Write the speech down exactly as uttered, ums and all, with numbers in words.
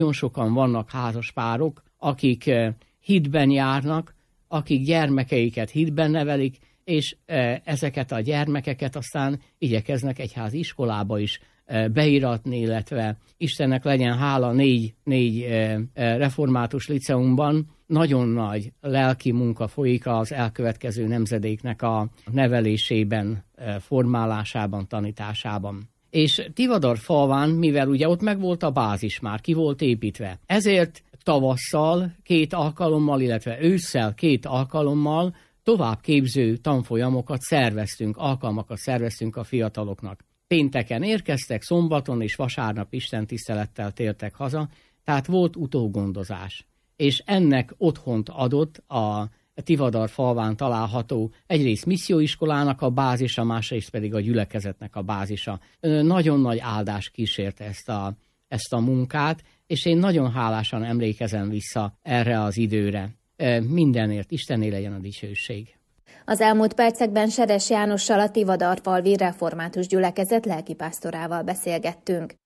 Nagyon sokan vannak házaspárok, akik hitben járnak, akik gyermekeiket hitben nevelik, és ezeket a gyermekeket aztán igyekeznek egyházi iskolába is beiratni, illetve Istennek legyen hála, négy, négy református liceumban nagyon nagy lelki munka folyik az elkövetkező nemzedéknek a nevelésében, formálásában, tanításában. És Tivadar-falván, mivel ugye ott megvolt a bázis már, ki volt építve, ezért tavasszal két alkalommal, illetve ősszel két alkalommal továbbképző tanfolyamokat szerveztünk, alkalmakat szerveztünk a fiataloknak. Pénteken érkeztek, szombaton és vasárnap istentisztelettel tértek haza, tehát volt utógondozás. És ennek otthont adott a Tivadar-falván található egyrészt misszióiskolának a bázisa, másrészt pedig a gyülekezetnek a bázisa. Nagyon nagy áldás kísérte ezt a, ezt a munkát, és én nagyon hálásan emlékezem vissza erre az időre. Mindenért Istené legyen a dicsőség. Az elmúlt percekben Seres Jánossal, a Tivadar-falvi református gyülekezet lelkipásztorával beszélgettünk.